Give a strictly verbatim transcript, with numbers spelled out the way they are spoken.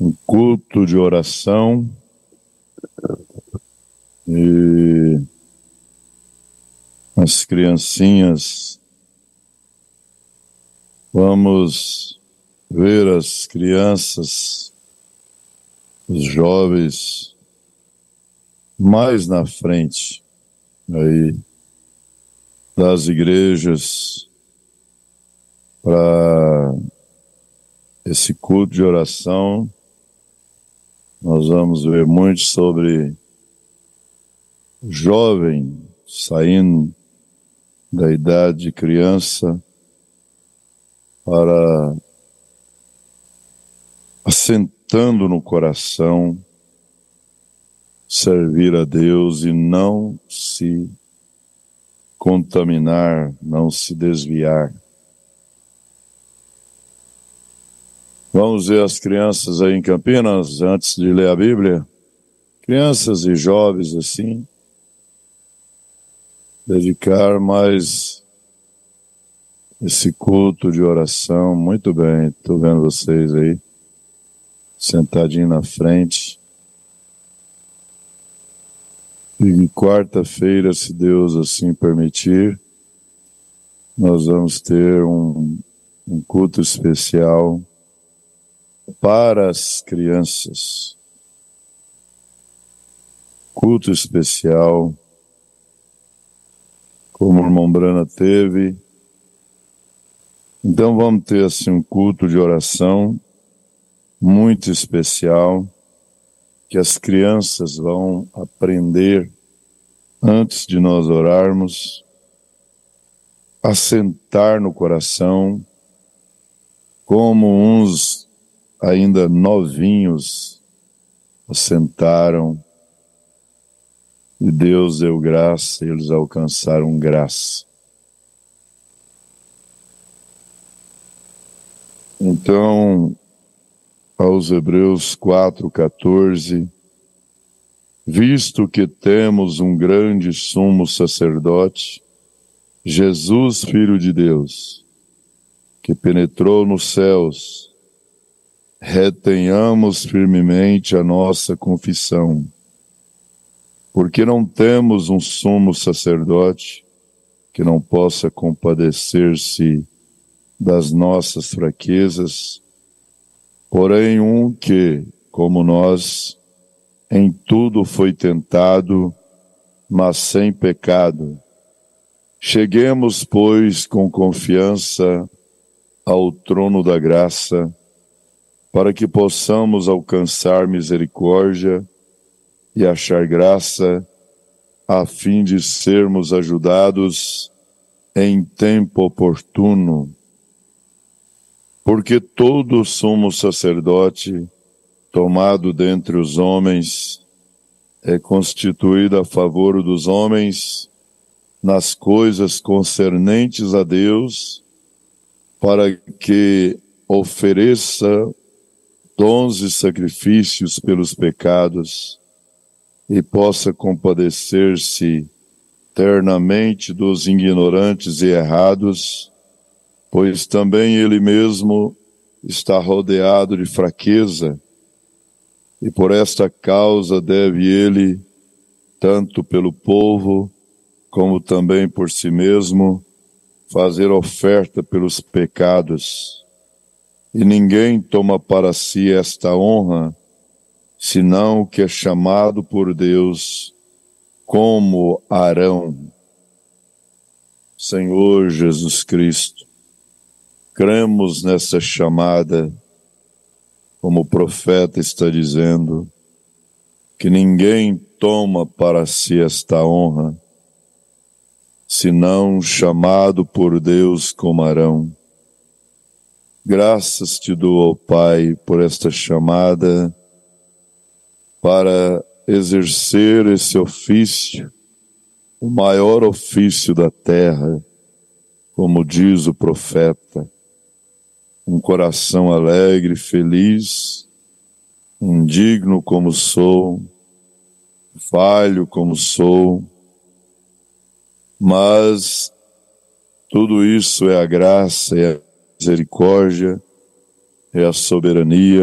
um culto de oração e as criancinhas, vamos ver as crianças, os jovens mais na frente aí das igrejas para esse culto de oração. Nós vamos ver muito sobre jovem saindo da idade de criança para assentando no coração servir a Deus e não se contaminar, não se desviar. Vamos ver as crianças aí em Campinas, antes de ler a Bíblia. Crianças e jovens assim, dedicar mais esse culto de oração. Muito bem, estou vendo vocês aí, sentadinho na frente. E quarta-feira, se Deus assim permitir, nós vamos ter um, um culto especial para as crianças. Culto especial, como o irmão Brana teve. Então vamos ter assim um culto de oração muito especial, que as crianças vão aprender, antes de nós orarmos, a sentar no coração, como uns ainda novinhos assentaram, e Deus deu graça, e eles alcançaram graça. Então, aos Hebreus quatro, quatorze, visto que temos um grande sumo sacerdote, Jesus, Filho de Deus, que penetrou nos céus, retenhamos firmemente a nossa confissão, porque não temos um sumo sacerdote que não possa compadecer-se das nossas fraquezas, porém um que, como nós, em tudo foi tentado, mas sem pecado. Cheguemos, pois, com confiança ao trono da graça, para que possamos alcançar misericórdia e achar graça, a fim de sermos ajudados em tempo oportuno. Porque todo sumo sacerdote, tomado dentre os homens, é constituído a favor dos homens nas coisas concernentes a Deus, para que ofereça dons e sacrifícios pelos pecados e possa compadecer-se ternamente dos ignorantes e errados, pois também ele mesmo está rodeado de fraqueza, e por esta causa deve ele, tanto pelo povo, como também por si mesmo, fazer oferta pelos pecados. E ninguém toma para si esta honra, senão o que é chamado por Deus, como Arão. Senhor Jesus Cristo, cremos nessa chamada, como o profeta está dizendo, que ninguém toma para si esta honra, senão chamado por Deus como Arão. Graças te dou, ó Pai, por esta chamada, para exercer esse ofício, o maior ofício da terra, como diz o profeta, um coração alegre, feliz, indigno como sou, falho como sou, mas tudo isso é a graça, é a misericórdia, é a soberania